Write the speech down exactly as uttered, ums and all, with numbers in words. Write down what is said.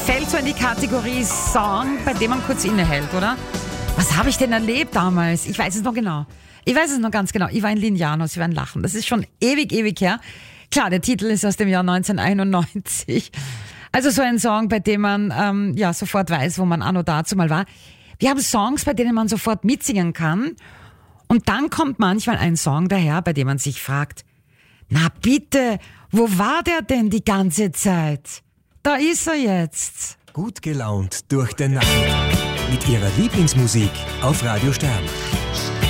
fällt so in die Kategorie Song, bei dem man kurz innehält, oder? Was habe ich denn erlebt damals? Ich weiß es noch genau. Ich weiß es noch ganz genau. Ich war in Lignano, Sie werden lachen. Das ist schon ewig, ewig her. Klar, der Titel ist aus dem Jahr neunzehnhunderteinundneunzig. Also so ein Song, bei dem man ähm, ja sofort weiß, wo man anno dazu mal war. Wir haben Songs, bei denen man sofort mitsingen kann. Und dann kommt manchmal ein Song daher, bei dem man sich fragt, na bitte, wo war der denn die ganze Zeit? Da ist er jetzt. Gut gelaunt durch den Nacht. Mit ihrer Lieblingsmusik auf Radio Stern.